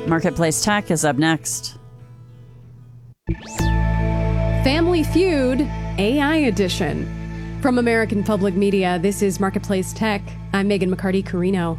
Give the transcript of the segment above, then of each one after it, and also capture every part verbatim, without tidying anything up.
Marketplace Tech is up next. Family Feud, A I Edition. From American Public Media, this is Marketplace Tech. I'm Megan McCarty-Carino.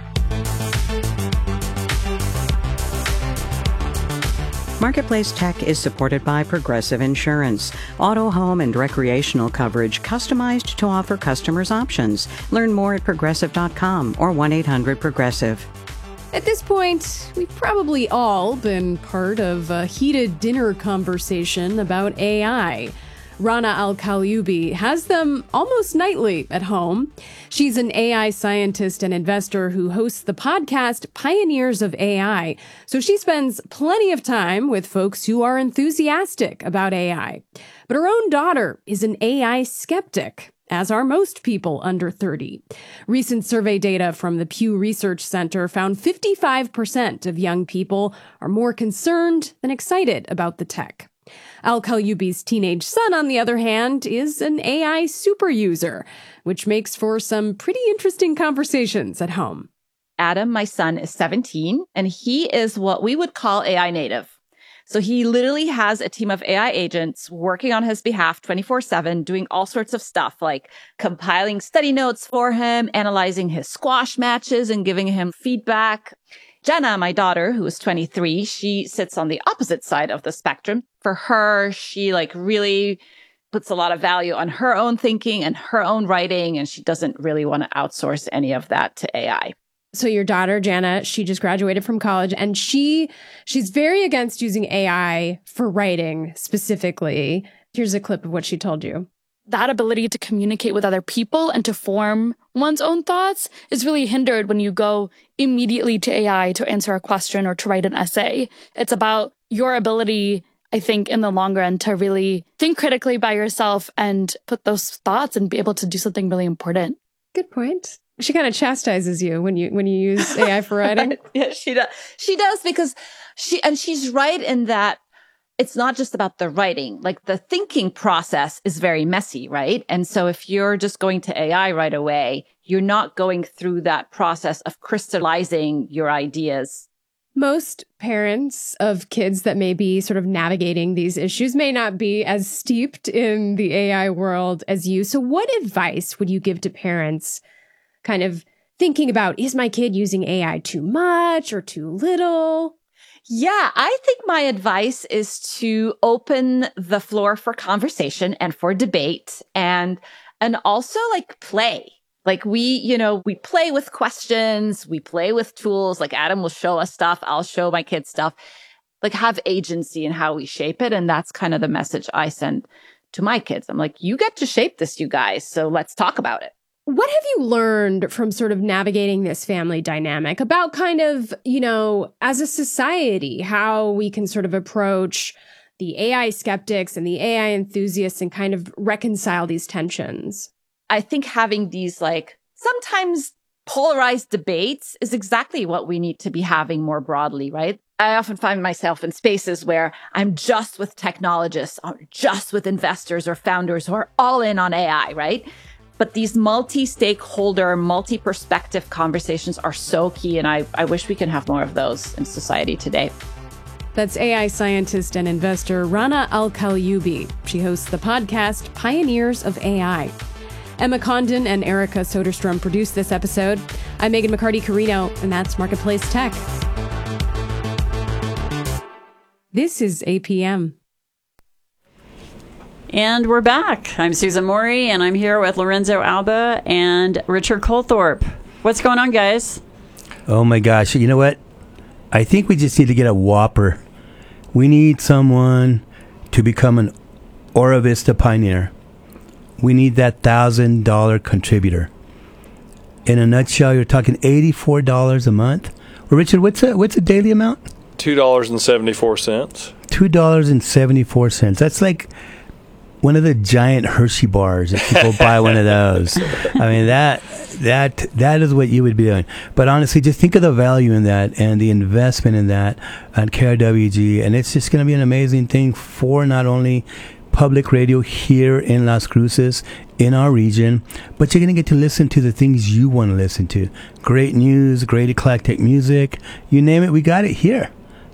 Marketplace Tech is supported by Progressive Insurance. Auto, home, and recreational coverage customized to offer customers options. Learn more at progressive dot com or one eight hundred progressive. At this point, we've probably all been part of a heated dinner conversation about A I. Rana Al-Kalyoubi has them almost nightly at home. She's an A I scientist and investor who hosts the podcast Pioneers of A I. So she spends plenty of time with folks who are enthusiastic about A I. But her own daughter is an A I skeptic, as are most people under thirty. Recent survey data from the Pew Research Center found fifty-five percent of young people are more concerned than excited about the tech. Al-Kalyoubi's teenage son, on the other hand, is an A I super user, which makes for some pretty interesting conversations at home. Adam, my son, is seventeen, and he is what we would call A I native. So he literally has a team of A I agents working on his behalf twenty-four seven, doing all sorts of stuff like compiling study notes for him, analyzing his squash matches and giving him feedback. Jenna, my daughter, who is twenty-three, she sits on the opposite side of the spectrum. For her, she like really puts a lot of value on her own thinking and her own writing, and she doesn't really want to outsource any of that to A I. So your daughter, Jana, she just graduated from college, and she she's very against using A I for writing specifically. Here's a clip of what she told you. That ability to communicate with other people and to form one's own thoughts is really hindered when you go immediately to A I to answer a question or to write an essay. It's about your ability, I think, in the long run, to really think critically by yourself and put those thoughts and be able to do something really important. Good point. She kind of chastises you when you when you use A I for writing. Yeah, she does. She does because she and she's right in that it's not just about the writing. Like the thinking process is very messy, right? And so if you're just going to A I right away, you're not going through that process of crystallizing your ideas. Most parents of kids that may be sort of navigating these issues may not be as steeped in the A I world as you. So what advice would you give to parents kind of thinking about, is my kid using A I too much or too little? Yeah, I think my advice is to open the floor for conversation and for debate and and also like play. Like we, you know, we play with questions, we play with tools. Like Adam will show us stuff, I'll show my kids stuff. Like have agency in how we shape it. And that's kind of the message I send to my kids. I'm like, you get to shape this, you guys. So let's talk about it. What have you learned from sort of navigating this family dynamic about kind of, you know, as a society, how we can sort of approach the A I skeptics and the A I enthusiasts and kind of reconcile these tensions? I think having these like sometimes polarized debates is exactly what we need to be having more broadly, right? I often find myself in spaces where I'm just with technologists or just with investors or founders who are all in on A I, right? But these multi-stakeholder, multi-perspective conversations are so key, and I, I wish we can have more of those in society today. That's A I scientist and investor Rana Al-Kalyoubi. She hosts the podcast Pioneers of A I. Emma Condon and Erica Soderstrom produced this episode. I'm Megan McCarty-Carino, and that's Marketplace Tech. This is A P M. And we're back. I'm Susan Mori, and I'm here with Lorenzo Alba and Richard Colthorpe. What's going on, guys? Oh, my gosh. You know what? I think we just need to get a whopper. We need someone to become an Aura Vista pioneer. We need that one thousand dollars contributor. In a nutshell, you're talking eighty-four dollars a month. Well, Richard, what's a, what's a daily amount? two dollars and seventy-four cents. two dollars and seventy-four cents. That's like one of the giant Hershey bars if people buy one of those. I mean, that that that is what you would be doing. But honestly, just think of the value in that and the investment in that on K R W G. And it's just going to be an amazing thing for not only public radio here in Las Cruces, in our region, but you're going to get to listen to the things you want to listen to. Great news, great eclectic music, you name it, we got it here.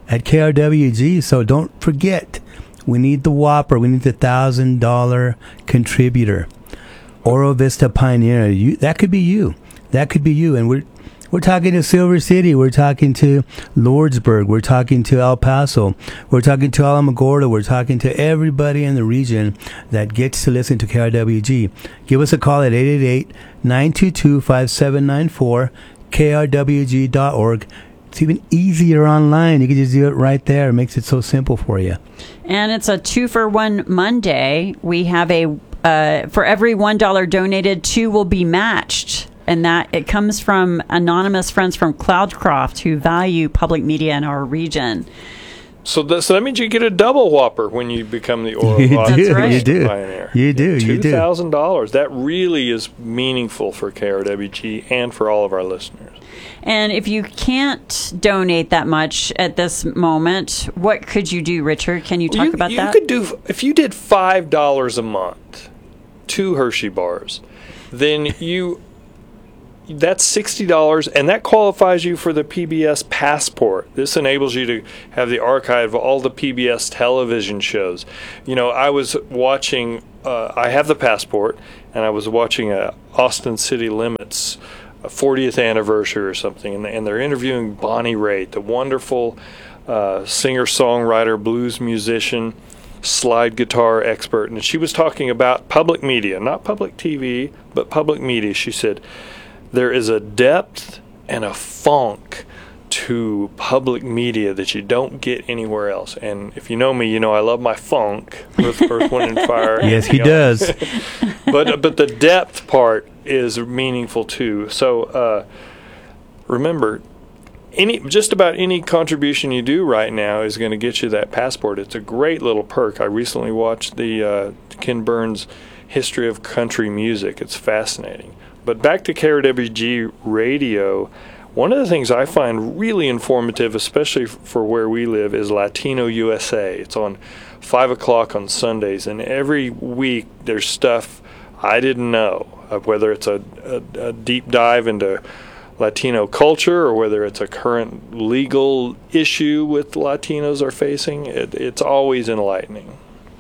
at K R W G. So don't forget, we need the Whopper. We need the one thousand dollars contributor. Oro Vista Pioneer. You, that could be you. That could be you. And we're we're talking to Silver City. We're talking to Lordsburg. We're talking to El Paso. We're talking to Alamogordo. We're talking to everybody in the region that gets to listen to K R W G. Give us a call at eight eight eight, nine two two, five seven nine four, K R W G dot org. It's even easier online. You can just do it right there. It makes it so simple for you. And it's a two for one Monday. We have a, uh, for every one dollar donated, two will be matched. And that it comes from anonymous friends from Cloudcroft who value public media in our region. So that, so that means you get a double Whopper when you become the Oro You Vista do, right. you do. Pioneer. You do, you do. two thousand dollars. That really is meaningful for K R W G and for all of our listeners. And if you can't donate that much at this moment, what could you do, Richard? Can you talk you, about you that? You could do, if you did five dollars a month, two Hershey bars, then you... that's sixty dollars, and that qualifies you for the P B S Passport. This enables you to have the archive of all the P B S television shows. You know, I was watching, uh, I have the Passport, and I was watching a Austin City Limits fortieth anniversary or something, and, and they're interviewing Bonnie Raitt, the wonderful uh, singer-songwriter, blues musician, slide guitar expert, and she was talking about public media, not public T V, but public media. She said, there is a depth and a funk to public media that you don't get anywhere else. And if you know me, you know I love my funk, Earth, Earth, Wind, and Fire. Yes, he you know. does. but but the depth part is meaningful too. So uh, remember, any just about any contribution you do right now is going to get you that passport. It's a great little perk. I recently watched the uh, Ken Burns History of Country Music. It's fascinating. But back to K R W G Radio, one of the things I find really informative, especially f- for where we live, is Latino U S A. It's on five o'clock on Sundays, and every week there's stuff I didn't know, uh, whether it's a, a, a deep dive into Latino culture or whether it's a current legal issue with Latinos are facing. It, it's always enlightening.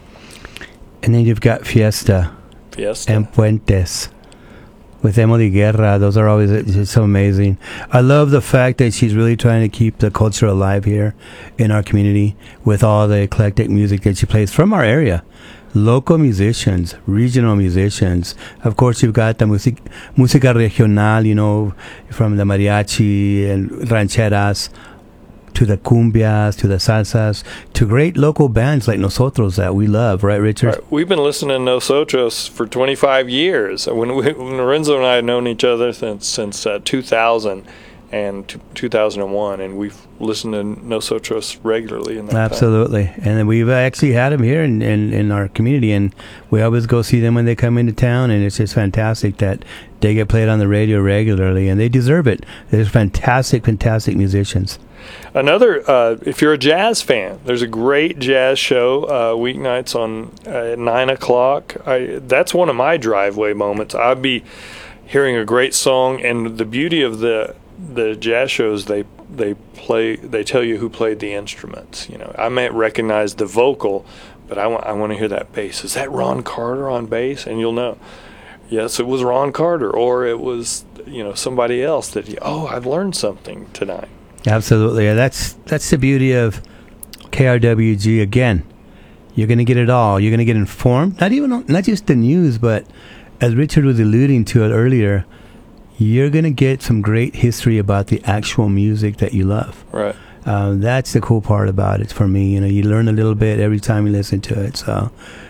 And then you've got Fiesta. Fiesta. And Puentes. With Emily Guerra, those are always just so amazing. I love the fact that she's really trying to keep the culture alive here in our community with all the eclectic music that she plays from our area. Local musicians, regional musicians. Of course, you've got the music, música regional, you know, from the mariachi and rancheras to the cumbias, to the salsas, to great local bands like Nosotros that we love, right, Richard? Right. We've been listening to Nosotros for twenty-five years. When, we, when Lorenzo and I have known each other since, since uh, two thousand and t- two thousand one, and we've listened to Nosotros regularly in that Absolutely. time. And then we've actually had them here in, in, in our community, and we always go see them when they come into town, and it's just fantastic that they get played on the radio regularly, and they deserve it. They're fantastic, fantastic musicians. Another, uh, if you're a jazz fan, there's a great jazz show uh, weeknights on uh, at nine o'clock. I, that's one of my driveway moments. I'd be hearing a great song, and the beauty of the the jazz shows, they they play, they tell you who played the instruments. You know, I may recognize the vocal, but I want I want to hear that bass. Is that Ron Carter on bass? And you'll know, yes, it was Ron Carter, or it was, you know, somebody else that, you, oh, I've learned something tonight. Absolutely. And that's that's the beauty of K R W G. Again, you're going to get it all. You're going to get informed, not even not just the news, but as Richard was alluding to it earlier, you're going to get some great history about the actual music that you love. Right. Um, that's the cool part about it for me. You know, you learn a little bit every time you listen to it. So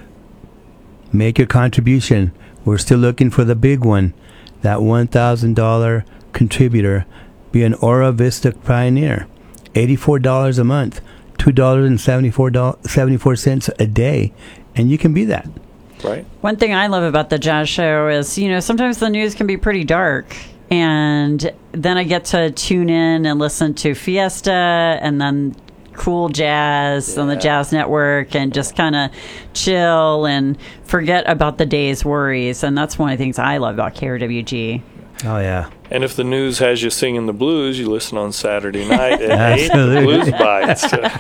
make your contribution. We're still looking for the big one, that one thousand dollars contributor. Be an Oro Vista Pioneer. eighty-four dollars a month, two dollars and seventy-four cents a day, and you can be that. Right. One thing I love about the jazz show is, you know, sometimes the news can be pretty dark. And then I get to tune in and listen to Fiesta and then cool jazz yeah. on the Jazz Network and just kind of chill and forget about the day's worries. And that's one of the things I love about K R W G. Oh, yeah. And if the news has you singing the blues, you listen on Saturday night at eight, Absolutely. Blues Bites.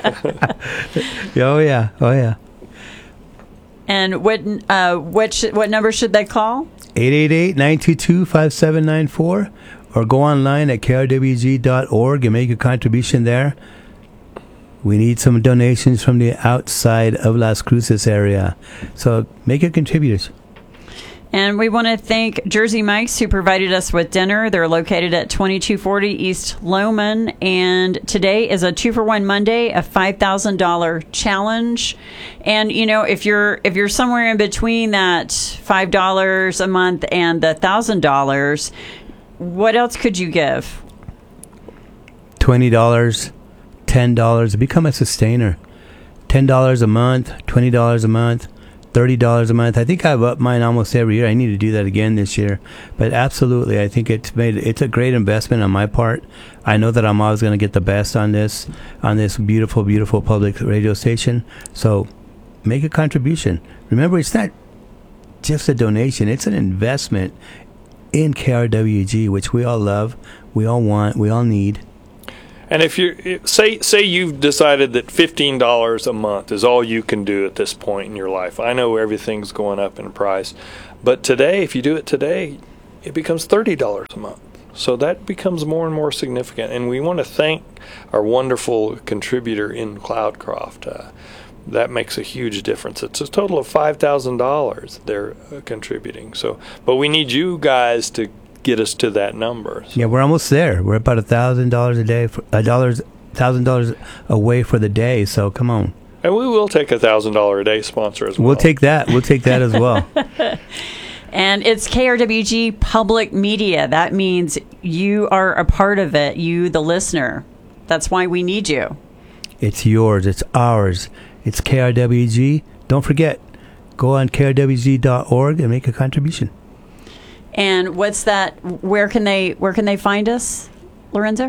Oh, yeah. Oh, yeah. And what uh, what sh- what number should they call? eight eight eight, nine two two, five seven nine four, or go online at K R W G dot org and make a contribution there. We need some donations from the outside of Las Cruces area. So make it contributors. And we want to thank Jersey Mike's, who provided us with dinner. They're located at twenty-two forty East Lowman. And today is a two-for-one Monday, a five thousand dollars challenge. And, you know, if you're if you're somewhere in between that five dollars a month and the one thousand dollars, what else could you give? twenty dollars, ten dollars. Become a sustainer. ten dollars a month, twenty dollars a month, thirty dollars a month. I think I've upped mine almost every year. I need to do that again this year. But absolutely, I think it's made it's a great investment on my part. I know that I'm always going to get the best on this on this beautiful, beautiful public radio station. So make a contribution. Remember, it's not just a donation. It's an investment in K R W G, which we all love, we all want, we all need. And if you say say you've decided that fifteen dollars a month is all you can do at this point in your life. I know everything's going up in price, but today, if you do it today, it becomes thirty dollars a month. So that becomes more and more significant. And we want to thank our wonderful contributor in Cloudcroft. Uh, that makes a huge difference. It's a total of five thousand dollars they're uh, contributing. So, but we need you guys to get us to that number. So. Yeah, we're almost there. We're about a thousand dollars a day, for, a dollars, thousand dollars away for the day. So come on. And we will take a thousand dollar a day sponsor as well. We'll take that. We'll take that as well. And it's K R W G Public Media. That means you are a part of it. You, the listener. That's why we need you. It's yours. It's ours. It's K R W G. Don't forget, go on K R W G dot org and make a contribution. And what's that? Where can they where can they find us, Lorenzo?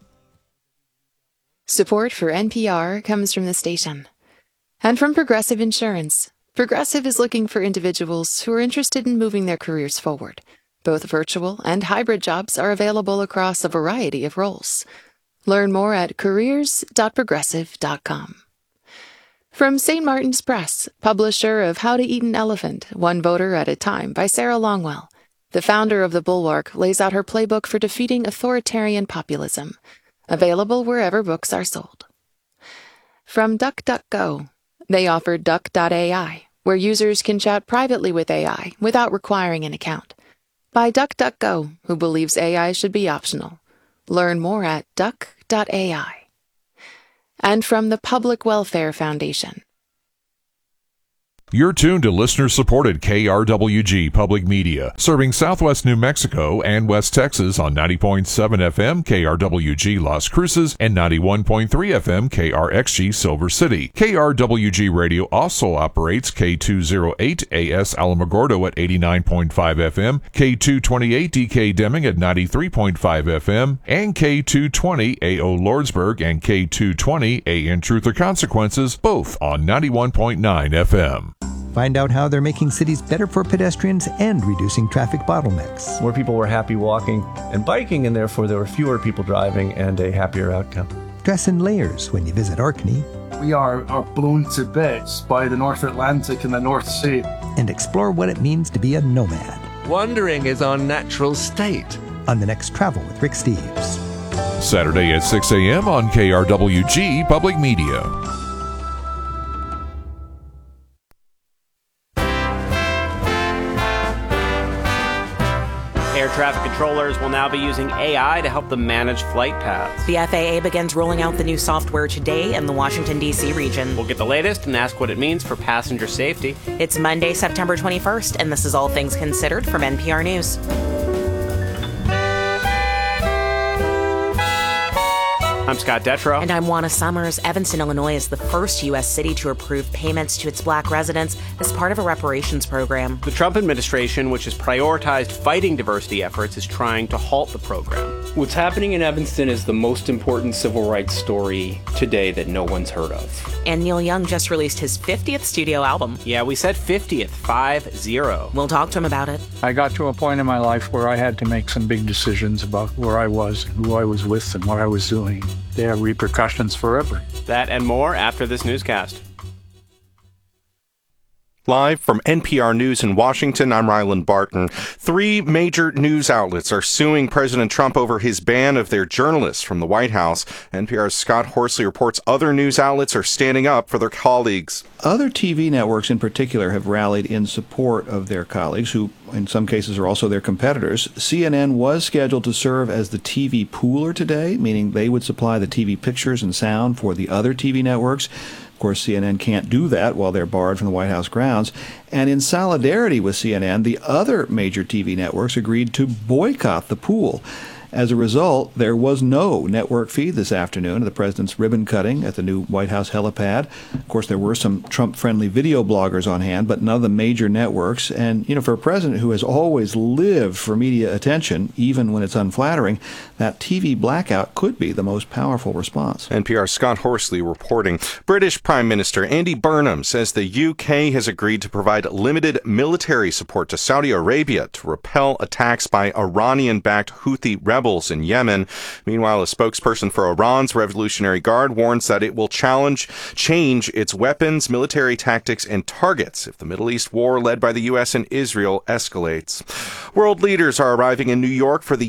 Support for N P R comes from the station and from Progressive Insurance. Progressive is looking for individuals who are interested in moving their careers forward. Both virtual and hybrid jobs are available across a variety of roles. Learn more at careers dot progressive dot com. From Saint Martin's Press, publisher of How to Eat an Elephant, One Voter at a Time by Sarah Longwell. The founder of The Bulwark lays out her playbook for defeating authoritarian populism. Available wherever books are sold. From DuckDuckGo, they offer Duck dot A I, where users can chat privately with A I without requiring an account. By DuckDuckGo, who believes A I should be optional. Learn more at Duck dot A I. And from the Public Welfare Foundation. You're tuned to listener-supported K R W G Public Media, serving southwest New Mexico and West Texas on ninety point seven F M K R W G Las Cruces and ninety-one point three F M K R X G Silver City. K R W G Radio also operates K two oh eight A S Alamogordo at eighty-nine point five F M, K two twenty-eight D K Deming at ninety-three point five F M, and K two twenty A O Lordsburg and K two twenty A N Truth or Consequences, both on ninety-one point nine F M. Find out how they're making cities better for pedestrians and reducing traffic bottlenecks. More people were happy walking and biking, and therefore there were fewer people driving and a happier outcome. Dress in layers when you visit Orkney. We are, are blown to bits by the North Atlantic and the North Sea. And explore what it means to be a nomad. Wandering is our natural state. On the next Travel with Rick Steves. Saturday at six a.m. on K R W G Public Media. Air traffic controllers will now be using A I to help them manage flight paths. The F A A begins rolling out the new software today in the Washington, D C region. We'll get the latest and ask what it means for passenger safety. It's Monday, September twenty-first, and this is All Things Considered from N P R News. I'm Scott Detrow. And I'm Juana Summers. Evanston, Illinois is the first U S city to approve payments to its black residents as part of a reparations program. The Trump administration, which has prioritized fighting diversity efforts, is trying to halt the program. What's happening in Evanston is the most important civil rights story today that no one's heard of. And Neil Young just released his fiftieth studio album. Yeah, we said fiftieth, five zero. We'll talk to him about it. I got to a point in my life where I had to make some big decisions about where I was, and who I was with, and what I was doing. They have repercussions forever. That and more after this newscast. Live from N P R News in Washington, I'm Ryland Barton. Three major news outlets are suing President Trump over his ban of their journalists from the White House. N P R's Scott Horsley reports other news outlets are standing up for their colleagues. Other T V networks in particular have rallied in support of their colleagues, who in some cases are also their competitors. C N N was scheduled to serve as the T V pooler today, meaning they would supply the T V pictures and sound for the other T V networks. Of course, C N N can't do that while they're barred from the White House grounds. And in solidarity with C N N, the other major T V networks agreed to boycott the pool. As a result, there was no network feed this afternoon of the president's ribbon cutting at the new White House helipad. Of course, there were some Trump-friendly video bloggers on hand, but none of the major networks. And, you know, for a president who has always lived for media attention, even when it's unflattering, that T V blackout could be the most powerful response. N P R's Scott Horsley reporting. British Prime Minister Andy Burnham says the U K has agreed to provide limited military support to Saudi Arabia to repel attacks by Iranian-backed Houthi rebels in Yemen. Meanwhile, a spokesperson for Iran's Revolutionary Guard warns that it will challenge, change its weapons, military tactics, and targets if the Middle East war led by the U S and Israel escalates. World leaders are arriving in New York for the